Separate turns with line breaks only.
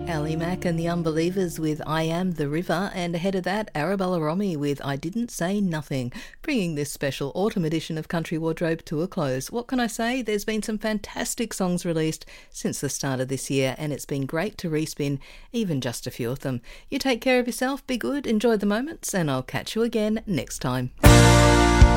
Ali Mack and the Unbelievers with I Am the River, and ahead of that, Arabella Romy with I Didn't Say Nothing, bringing this special autumn edition of Country Wardrobe to a close. What can I say? There's been some fantastic songs released since the start of this year, and it's been great to respin even just a few of them. You take care of yourself, be good, enjoy the moments, and I'll catch you again next time.